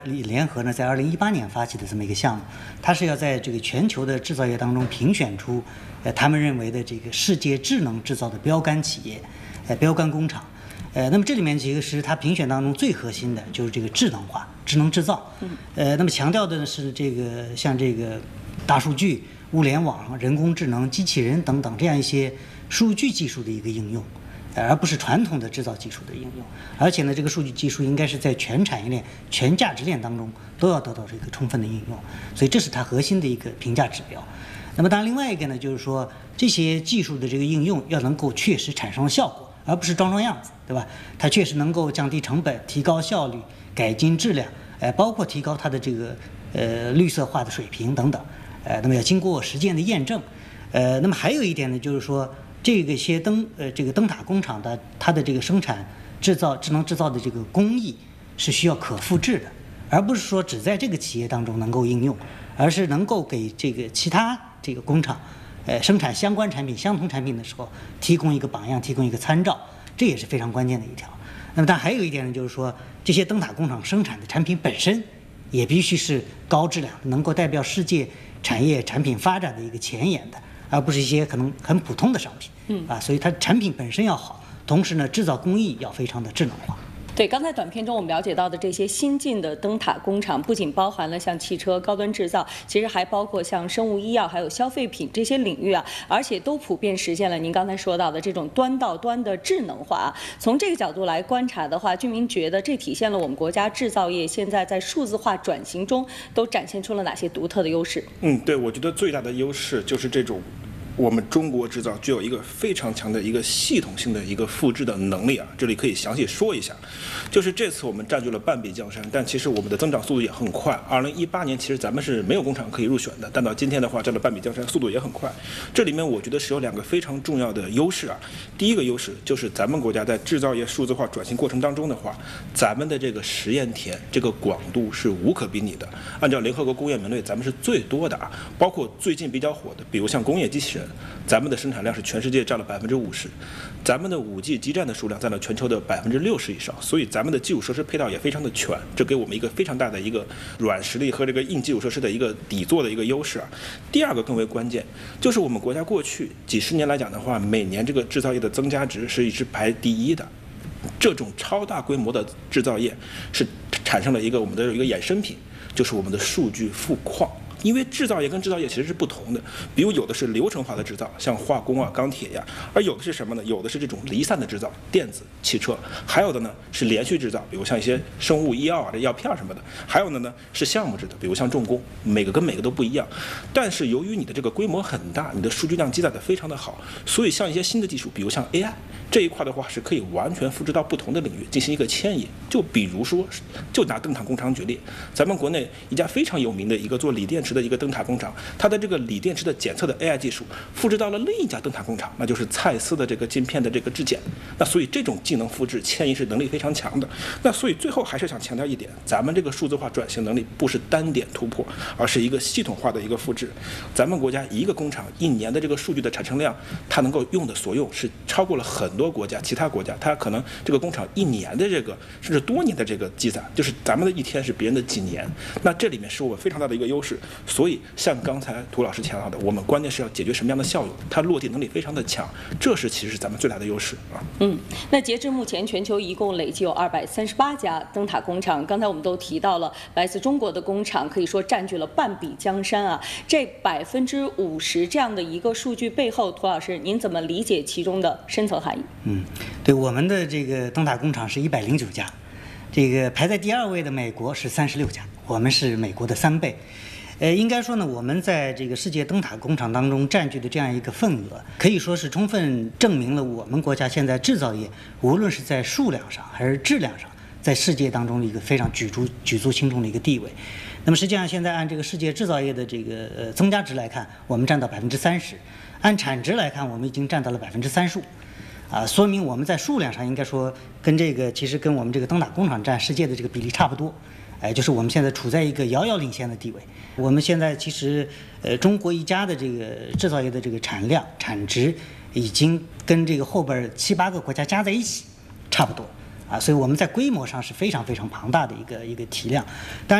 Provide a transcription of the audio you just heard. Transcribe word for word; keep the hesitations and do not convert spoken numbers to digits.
联合呢，在二零一八年发起的这么一个项目，它是要在这个全球的制造业当中评选出，呃，他们认为的这个世界智能制造的标杆企业，呃，标杆工厂。呃，那么这里面其实它评选当中最核心的就是这个智能化、智能制造。呃，那么强调的呢是这个像这个大数据、物联网、人工智能、机器人等等这样一些数据技术的一个应用。而不是传统的制造技术的应用，而且呢，这个数据技术应该是在全产业链、全价值链当中都要得到这个充分的应用，所以这是它核心的一个评价指标。那么当然，另外一个呢，就是说这些技术的这个应用要能够确实产生效果，而不是装装样子，对吧？它确实能够降低成本、提高效率、改进质量，呃，包括提高它的这个呃绿色化的水平等等，呃，那么要经过实践的验证，呃，那么还有一点呢，就是说。这个些灯呃，这个灯塔工厂的它的这个生产制造智能制造的这个工艺是需要可复制的，而不是说只在这个企业当中能够应用，而是能够给这个其他这个工厂，呃，生产相关产品、相同产品的时候提供一个榜样，提供一个参照，这也是非常关键的一条。那么，但还有一点呢，就是说这些灯塔工厂生产的产品本身也必须是高质量，能够代表世界产业产品发展的一个前沿的。而不是一些可能很普通的商品，嗯啊，所以它产品本身要好，同时呢，制造工艺要非常的智能化。 对，刚才短片中我们了解到的这些新进的灯塔工厂，不仅包含了像汽车高端制造，其实还包括像生物医药还有消费品这些领域啊，而且都普遍实现了您刚才说到的这种端到端的智能化。从这个角度来观察的话，俊明觉得这体现了我们国家制造业现在在数字化转型中都展现出了哪些独特的优势？ 嗯，对，我觉得最大的优势就是这种。我们中国制造具有一个非常强的一个系统性的一个复制的能力啊，这里可以详细说一下。就是这次我们占据了半壁江山，但其实我们的增长速度也很快。二零一八年其实咱们是没有工厂可以入选的，但到今天的话占了半壁江山，速度也很快。这里面我觉得是有两个非常重要的优势啊。第一个优势就是咱们国家在制造业数字化转型过程当中的话，咱们的这个实验田这个广度是无可比拟的。按照联合国工业门类，咱们是最多的啊，包括最近比较火的，比如像工业机器人。咱们的生产量是全世界占了百分之五十，咱们的五 G 基站的数量占了全球的百分之六十以上，所以咱们的基础设施配套也非常的全，这给我们一个非常大的一个软实力和这个硬基础设施的一个底座的一个优势啊。第二个更为关键，就是我们国家过去几十年来讲的话，每年这个制造业的增加值是一直排第一的，这种超大规模的制造业是产生了一个我们的一个衍生品，就是我们的数据富矿。因为制造业跟制造业其实是不同的，比如有的是流程化的制造，像化工啊、钢铁呀，而有的是什么呢？有的是这种离散的制造，电子、汽车，还有的呢是连续制造，比如像一些生物医药啊、这药片什么的，还有的呢是项目制的，比如像重工，每个跟每个都不一样。但是由于你的这个规模很大，你的数据量积攒的非常的好，所以像一些新的技术，比如像 A I 这一块的话，是可以完全复制到不同的领域进行一个迁移。就比如说，就拿灯塔工厂举例，咱们国内一家非常有名的一个做锂电池的一个灯塔工厂，它的这个锂电池的检测的 A I 技术复制到了另一家灯塔工厂，那就是蔡司的这个晶片的这个质检。那所以这种技能复制迁移是能力非常强的。那所以最后还是想强调一点，咱们这个数字化转型能力不是单点突破，而是一个系统化的一个复制。咱们国家一个工厂一年的这个数据的产生量，它能够用的所用是超过了很多国家其他国家，它可能这个工厂一年的这个甚至多年的这个积攒，就是咱们的一天是别人的几年。那这里面是我们非常大的一个优势。所以像刚才涂老师强调的，我们关键是要解决什么样的效用，它落地能力非常的强，这是其实是咱们最大的优势啊。 嗯，那截至目前，全球一共累计有二百三十八家灯塔工厂。刚才我们都提到了，来自中国的工厂可以说占据了半壁江山啊。这百分之五十这样的一个数据背后，涂老师您怎么理解其中的深层含义？ 嗯，对，我们的这个灯塔工厂是一百零九家，这个排在第二位的美国是三十六家，我们是美国的三倍。呃，应该说呢，我们在这个世界灯塔工厂当中占据的这样一个份额，可以说是充分证明了我们国家现在制造业，无论是在数量上还是质量上，在世界当中的一个非常举足举足轻重的一个地位。那么实际上现在按这个世界制造业的这个呃增加值来看，我们占到百分之三十；按产值来看，我们已经占到了百分之三十五。啊，说明我们在数量上应该说跟这个其实跟我们这个灯塔工厂占世界的这个比例差不多。哎，就是我们现在处在一个遥遥领先的地位。我们现在其实，呃，中国一家的这个制造业的这个产量、产值，已经跟这个后边七八个国家加在一起差不多。 啊，所以我们在规模上是非常非常庞大的一个一个体量。当然。